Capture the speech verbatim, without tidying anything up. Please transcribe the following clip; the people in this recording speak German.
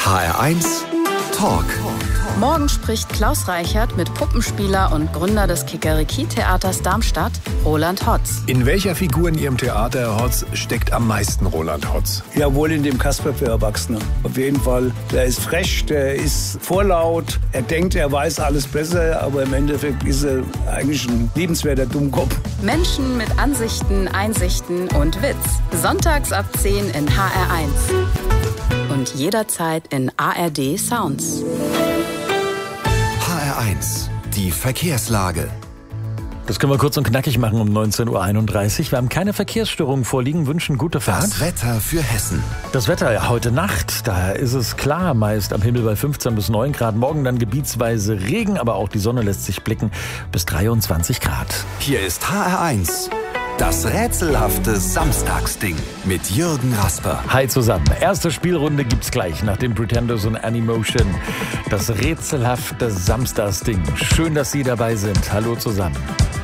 H R eins Talk. Morgen spricht Klaus Reichert mit Puppenspieler und Gründer des Kikeriki-Theaters Darmstadt, Roland Hotz. In welcher Figur in Ihrem Theater, Herr Hotz, steckt am meisten Roland Hotz? Ja, wohl in dem Kasper für Erwachsene. Auf jeden Fall. Der ist frech, der ist vorlaut. Er denkt, er weiß alles besser, aber im Endeffekt ist er eigentlich ein liebenswerter Dummkopf. Menschen mit Ansichten, Einsichten und Witz. Sonntags ab zehn in H R eins. Und jederzeit in A R D Sounds. H R eins, die Verkehrslage. Das können wir kurz und knackig machen um neunzehn Uhr einunddreißig. Wir haben keine Verkehrsstörungen vorliegen, wünschen gute Fahrt. Das Wetter für Hessen. Das Wetter heute Nacht, da ist es klar, meist am Himmel bei fünfzehn bis neun Grad. Morgen dann gebietsweise Regen, aber auch die Sonne lässt sich blicken bis dreiundzwanzig Grad. Hier ist H R eins. Das rätselhafte Samstagsding mit Jürgen Rasper. Hi zusammen. Erste Spielrunde gibt's gleich nach den Pretenders und Animotion. Das rätselhafte Samstagsding. Schön, dass Sie dabei sind. Hallo zusammen.